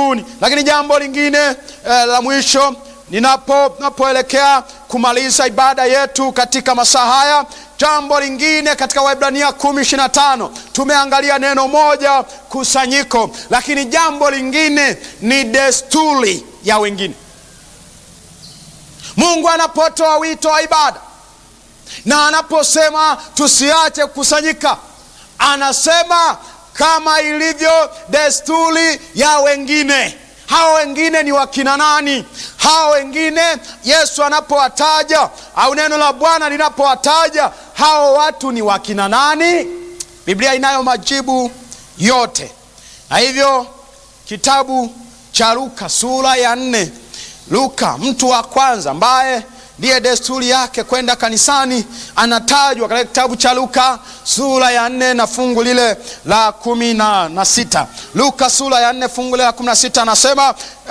hekaluni. Lakini jambo lingine la mwisho, ninapoelekea kumaliza ibada yetu katika masaa haya, jambo lingine katika Waebrania 10:25 tumeangalia neno moja, kusanyiko, lakini jambo lingine ni desturi ya wengine. Mungu anapotoa wito wa ibada na anaposema tusiache kukusanyika, anasema kama ilivyo desturi ya wengine. Hao wengine ni wakina nani? Hao wengine Yesu anapowataja au neno la Bwana linapowataja, hao watu ni wakina nani? Biblia inayo majibu yote. Na hivyo kitabu cha Luka sura ya 4, Luka mtu wa kwanza ambaye ndiye desturi yake kwenda kanisani anatajwa katika kitabu cha Luka sura ya 4 na fungu lile la 16. Luka sura ya 4 fungu lile la 16 anasema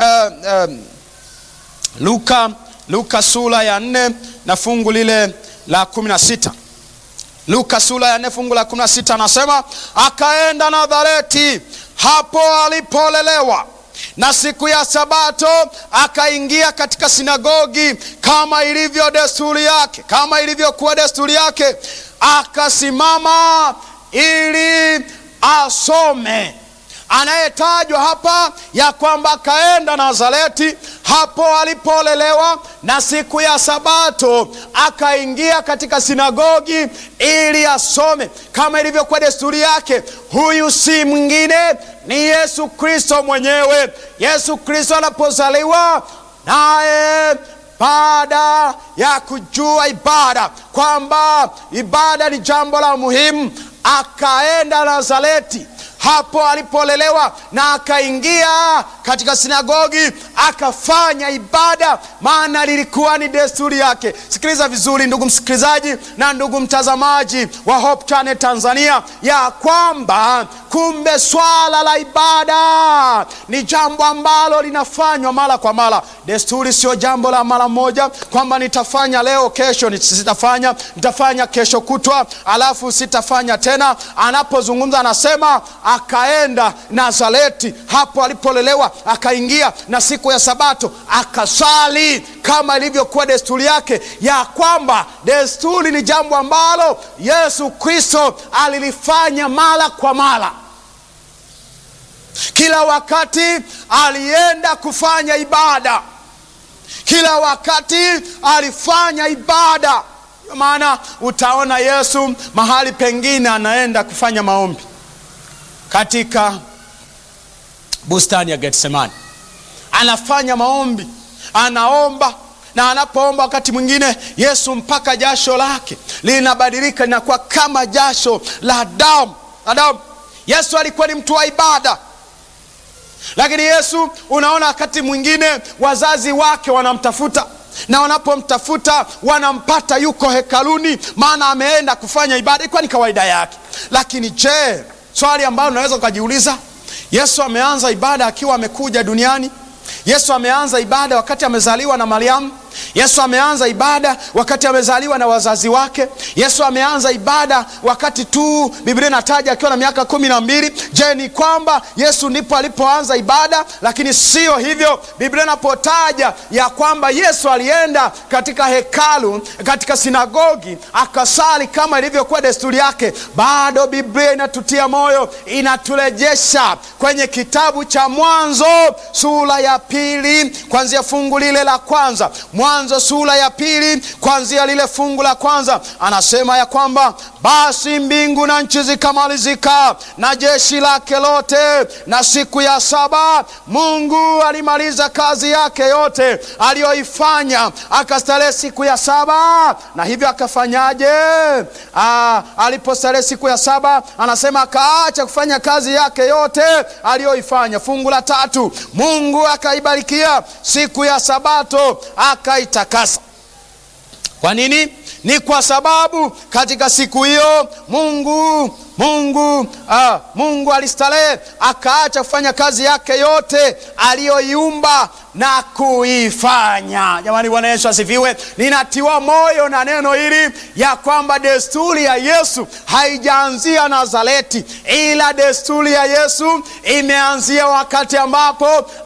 Luka sura ya 4 na fungu lile la 16. Luka sura ya 4 fungu la 16 anasema, akaenda Nazareti hapo alipolelewa, na siku ya Sabato akaingia katika sinagogi kama ilivyo desturi yake, kama ilivyokuwa desturi yake, akasimama ili asome. Anayetajwa hapa ya kwamba akaenda Nazareti hapo alipolelewa, na siku ya Sabato akaingia katika sinagogi ili asome kama ilivyokuwa desturi yake. Huyu si mwingine, ni Yesu Kristo mwenyewe. Yesu Kristo anapozaliwa, naye baada ya kujua ibada kwamba ibada ni jambo la muhimu, akaenda Nazareti hapo alipolelewa na akaingia katika sinagogi akafanya ibada, maana lilikuwa ni desturi yake. Sikiliza vizuri ndugu msikilizaji na ndugu mtazamaji wa Hope Channel Tanzania, ya kwamba kumbe swala la ibada ni jambo ambalo linafanywa mara kwa mara. Desturi sio jambo la mara moja kwamba nitafanya leo, kesho sitafanya, nitafanya kesho kutwa alafu sitafanya tena. Anapozungumza anasema akaenda Nazareti hapo alipolelewa, akaingia na siku ya Sabato akasali kama ilivyokuwa desturi yake, ya kwamba desturi ni jambo ambalo Yesu Kristo alilifanya mara kwa mara. Kila wakati alienda kufanya ibada, kila wakati alifanya ibada. Maana utaona Yesu mahali pengine anaenda kufanya maombi katika bustani ya Getsemani. Anafanya maombi, anaomba, na anapoomba wakati mwingine Yesu mpaka jasho lake linabadilika, linakuwa kama jasho la damu. Yesu alikuwa ni mtu wa ibada. Lakini Yesu unaona wakati mwingine wazazi wake wanamtafuta, na wanapomtafuta wanampata yuko hekaluni, maana ameenda kufanya ibada. Ilikuwa ni kawaida yake. Lakini je, swali ambalo unaweza kujiuliza, Yesu ameanza ibada akiwa amekuja duniani? Yesu ameanza ibada wakati amezaliwa na Mariamu? Yesu ameanza ibada wakati amezaliwa na wazazi wake? Yesu ameanza ibada wakati tu Biblia inataja akiwa na miaka 12? Je, ni kwamba Yesu ndipo alipoanza ibada? Lakini sio hivyo. Biblia inapotaja ya kwamba Yesu alienda katika hekalu, katika sinagogi akasali kama ilivyokuwa desturi yake, bado Biblia inatutia moyo, inaturejesha kwenye kitabu cha Mwanzo sura ya 2 kuanzia fungu lile la kwanza. Mwanzo sura ya 2 kuanzia lile fungu la kwanza, anasema ya kwamba basi mbingu na nchi zikamalizika na jeshi lake lote, na siku ya saba Mungu alimaliza kazi yake yote aliyoifanya, akastarehe siku ya saba. Na hivyo akafanyaje? Alipostarehe siku ya saba, anasema akaacha kufanya kazi yake yote aliyoifanya. Fungu la 3, Mungu akaibarikia siku ya Sabato akaitakasa. Kwa nini? Ni kwa sababu katika siku hiyo Mungu alistarehe, akaacha kufanya kazi yake yote aliyoiumba na kuifanya. Jamani, Bwana Yesu asifiwe. Ninatiwa moyo na neno hili ya kwamba desturi ya Yesu haijaanzia Nazareti, ila desturi ya Yesu imeanzia wakati ambapo